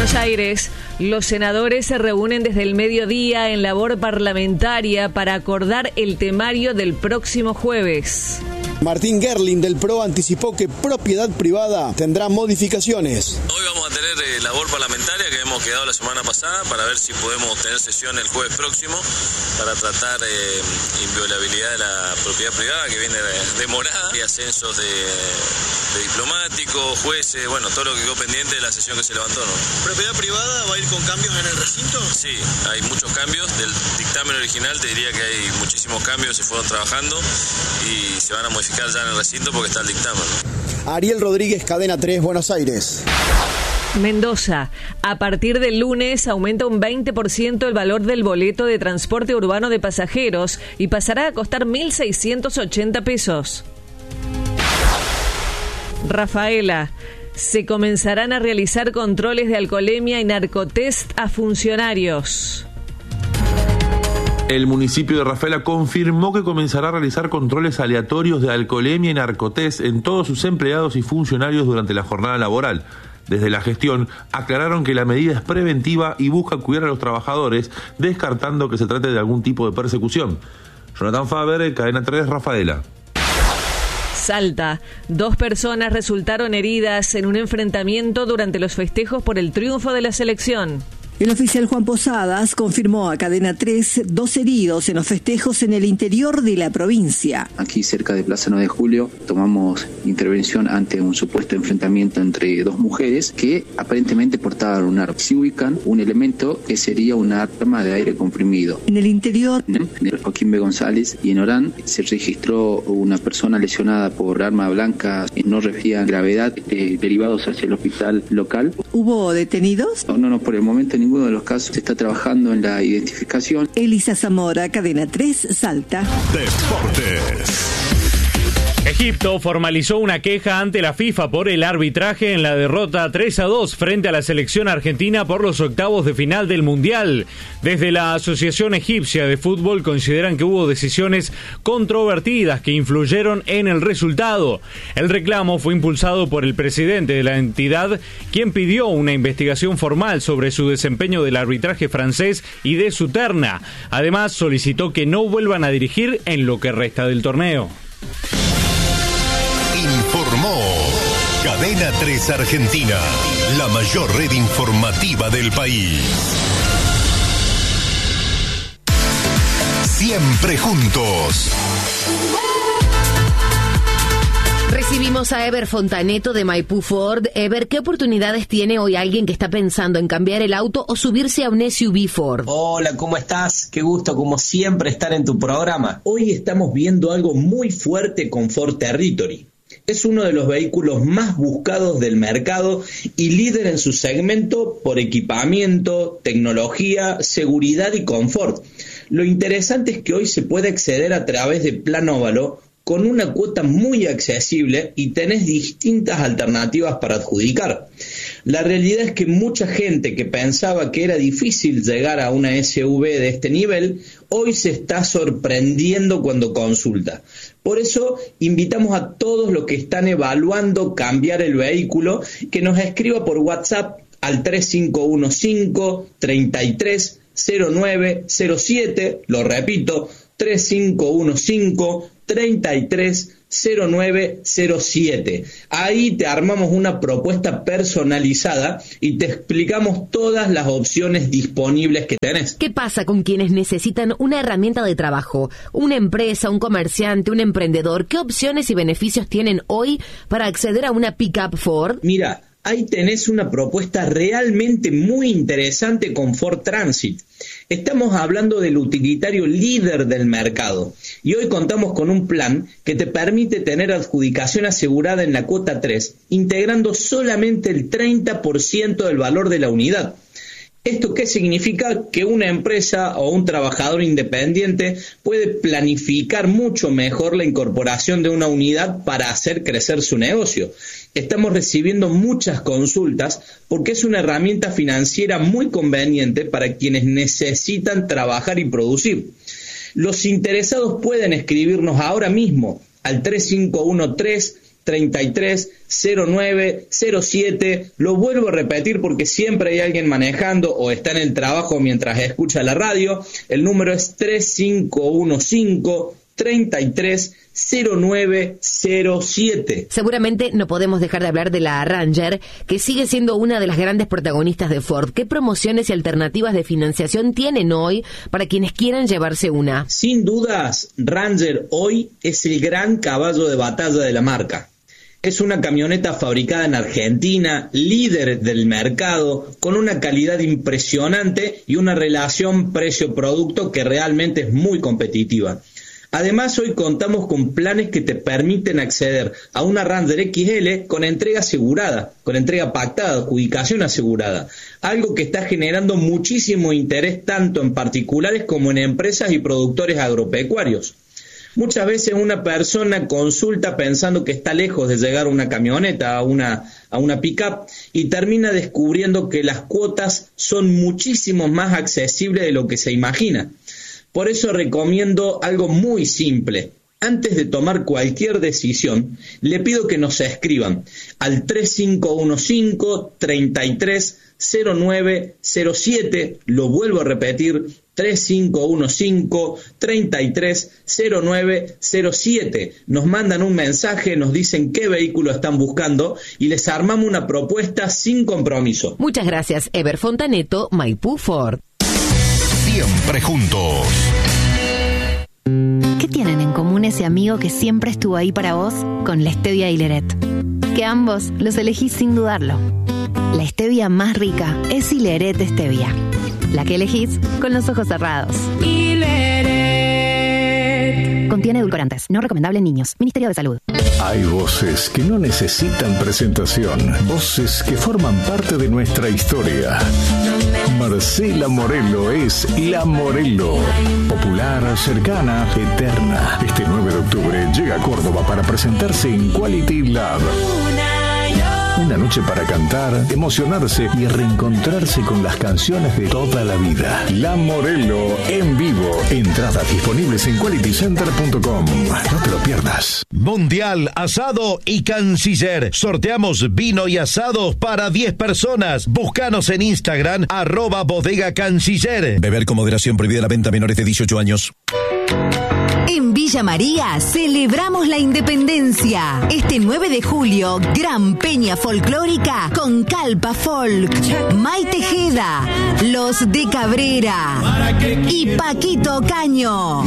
Buenos Aires, los senadores se reúnen desde el mediodía en labor parlamentaria para acordar el temario del próximo jueves. Martín Gerling del PRO anticipó que propiedad privada tendrá modificaciones. Hoy vamos a tener labor parlamentaria que hemos quedado la semana pasada para ver si podemos tener sesión el jueves próximo para tratar inviolabilidad de la propiedad privada que viene demorada y ascensos de diplomáticos, jueces, bueno, todo lo que quedó pendiente de la sesión que se levantó, ¿no? ¿Propiedad privada va a ir con cambios en el recinto? Sí, hay muchos cambios. Del dictamen original te diría que hay muchísimos cambios, se fueron trabajando y se van a modificar ya en el recinto porque está el dictamen, ¿no? Ariel Rodríguez, Cadena 3, Buenos Aires. Mendoza, a partir del lunes aumenta un 20% el valor del boleto de transporte urbano de pasajeros y pasará a costar 1.680 pesos. Rafaela, se comenzarán a realizar controles de alcoholemia y narcotest a funcionarios. El municipio de Rafaela confirmó que comenzará a realizar controles aleatorios de alcoholemia y narcotest en todos sus empleados y funcionarios durante la jornada laboral. Desde la gestión aclararon que la medida es preventiva y busca cuidar a los trabajadores, descartando que se trate de algún tipo de persecución. Jonathan Faber, Cadena 3, Rafaela. Salta, 2 personas resultaron heridas en un enfrentamiento durante los festejos por el triunfo de la selección. El oficial Juan Posadas confirmó a Cadena 3 2 heridos en los festejos en el interior de la provincia. Aquí cerca de Plaza 9 de Julio tomamos intervención ante un supuesto enfrentamiento entre 2 mujeres que aparentemente portaban un arma. Se ubican un elemento que sería un arma de aire comprimido. En el interior de Joaquín B. González y en Orán se registró una persona lesionada por arma blanca, no refería gravedad, derivados hacia el hospital local. ¿Hubo detenidos? No, por el momento ninguno de los casos. Se está trabajando en la identificación. Elisa Zamora, Cadena 3, Salta. Deportes. Egipto formalizó una queja ante la FIFA por el arbitraje en la derrota 3-2 frente a la selección argentina por los octavos de final del Mundial. Desde la Asociación Egipcia de Fútbol consideran que hubo decisiones controvertidas que influyeron en el resultado. El reclamo fue impulsado por el presidente de la entidad, quien pidió una investigación formal sobre su desempeño del arbitraje francés y de su terna. Además, solicitó que no vuelvan a dirigir en lo que resta del torneo. Informó Cadena 3 Argentina, la mayor red informativa del país. Siempre juntos. Recibimos a Ever Fontaneto de Maipú Ford. Ever, ¿qué oportunidades tiene hoy alguien que está pensando en cambiar el auto o subirse a un SUV Ford? Hola, ¿cómo estás? Qué gusto, como siempre, estar en tu programa. Hoy estamos viendo algo muy fuerte con Ford Territory. Es uno de los vehículos más buscados del mercado y líder en su segmento por equipamiento, tecnología, seguridad y confort. Lo interesante es que hoy se puede acceder a través de Plan Óvalo con una cuota muy accesible y tenés distintas alternativas para adjudicar. La realidad es que mucha gente que pensaba que era difícil llegar a una SUV de este nivel, hoy se está sorprendiendo cuando consulta. Por eso invitamos a todos los que están evaluando cambiar el vehículo que nos escriba por WhatsApp al 3515-330907, lo repito, 3515-330907. Ahí te armamos una propuesta personalizada y te explicamos todas las opciones disponibles que tenés. ¿Qué pasa con quienes necesitan una herramienta de trabajo? Una empresa, un comerciante, un emprendedor. ¿Qué opciones y beneficios tienen hoy para acceder a una pick-up Ford? Mira, ahí tenés una propuesta realmente muy interesante con Ford Transit. Estamos hablando del utilitario líder del mercado y hoy contamos con un plan que te permite tener adjudicación asegurada en la cuota 3, integrando solamente el 30% del valor de la unidad. ¿Esto qué significa? Que una empresa o un trabajador independiente puede planificar mucho mejor la incorporación de una unidad para hacer crecer su negocio. Estamos recibiendo muchas consultas porque es una herramienta financiera muy conveniente para quienes necesitan trabajar y producir. Los interesados pueden escribirnos ahora mismo al 3513 330907. Lo vuelvo a repetir porque siempre hay alguien manejando o está en el trabajo mientras escucha la radio. El número es 3515-330907. Seguramente no podemos dejar de hablar de la Ranger, que sigue siendo una de las grandes protagonistas de Ford. ¿Qué promociones y alternativas de financiación tienen hoy para quienes quieran llevarse una? Sin dudas, Ranger hoy es el gran caballo de batalla de la marca. Es una camioneta fabricada en Argentina, líder del mercado, con una calidad impresionante y una relación precio-producto que realmente es muy competitiva. Además, hoy contamos con planes que te permiten acceder a una Ranger XL con entrega asegurada, con entrega pactada, adjudicación asegurada, algo que está generando muchísimo interés tanto en particulares como en empresas y productores agropecuarios. Muchas veces una persona consulta pensando que está lejos de llegar a una camioneta, a una pick-up, y termina descubriendo que las cuotas son muchísimo más accesibles de lo que se imagina. Por eso recomiendo algo muy simple. Antes de tomar cualquier decisión, le pido que nos escriban al 3515-330907. Lo vuelvo a repetir, 3515-330907. Nos mandan un mensaje, nos dicen qué vehículo están buscando y les armamos una propuesta sin compromiso. Muchas gracias, Eber Fontaneto, Maipú Ford. Siempre juntos. ¿Qué tienen en común ese amigo que siempre estuvo ahí para vos con la stevia y Hileret? Que ambos los elegís sin dudarlo. La stevia más rica es Hileret Stevia, la que elegís con los ojos cerrados. Hileret. Contiene edulcorantes, no recomendable en niños. Ministerio de Salud. Hay voces que no necesitan presentación, voces que forman parte de nuestra historia. Marcela Morelo es La Morelo, popular, cercana, eterna. Este 9 de octubre llega a Córdoba para presentarse en Quality Lab. Una noche para cantar, emocionarse y reencontrarse con las canciones de toda la vida. La Morelo en vivo. Entradas disponibles en qualitycenter.com. No te lo pierdas. Mundial Asado y Canciller. Sorteamos vino y asados para 10 personas. Búscanos en Instagram, @Bodega Canciller. Beber con moderación, prohibida la venta a menores de 18 años. En Villa María celebramos la independencia. Este 9 de julio, gran peña folclórica con Calpa Folk, May Tejeda, Los de Cabrera y Paquito Caño.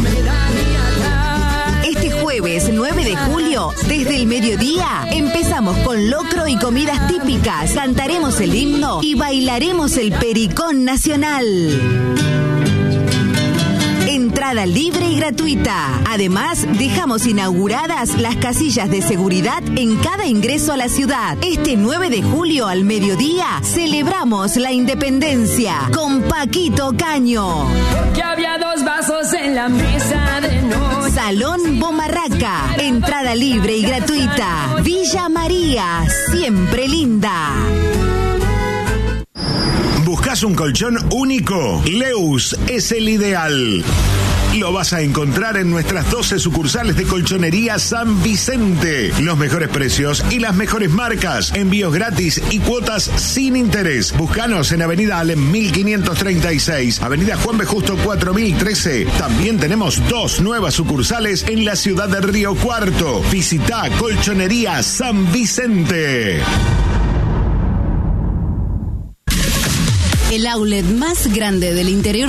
Este jueves 9 de julio, desde el mediodía, empezamos con locro y comidas típicas, cantaremos el himno y bailaremos el pericón nacional. Entrada libre y gratuita. Además, dejamos inauguradas las casillas de seguridad en cada ingreso a la ciudad. Este 9 de julio al mediodía celebramos la independencia con Paquito Caño. Que había 2 vasos en la mesa de noche. Salón Bomarraca. Entrada libre y gratuita. Villa María, siempre linda. ¿Buscas un colchón único? Leus es el ideal. Lo vas a encontrar en nuestras 12 sucursales de Colchonería San Vicente. Los mejores precios y las mejores marcas. Envíos gratis y cuotas sin interés. Búscanos en Avenida Alem 1536, Avenida Juan B. Justo 4013. También tenemos 2 nuevas sucursales en la ciudad de Río Cuarto. Visita Colchonería San Vicente. El outlet más grande del interior